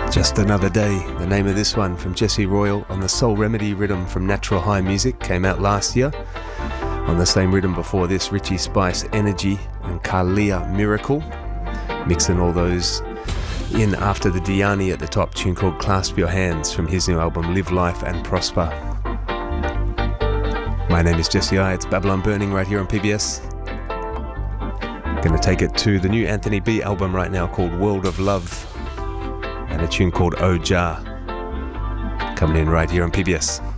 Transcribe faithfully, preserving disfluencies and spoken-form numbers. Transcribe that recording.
Just Another Day, the name of this one, from Jesse Royal on the Soul Remedy rhythm from Natural High Music, came out last year. On the same rhythm before this, Richie Spice, Energy, and Kalia, Miracle. Mixing all those in after the Diani at the top, tune called Clasp Your Hands from his new album Live Life and Prosper. My name is Jesse I, it's Babylon Burning right here on P B S. Gonna take it to the new Anthony B album right now called World of Love, and a tune called Oja, coming in right here on P B S.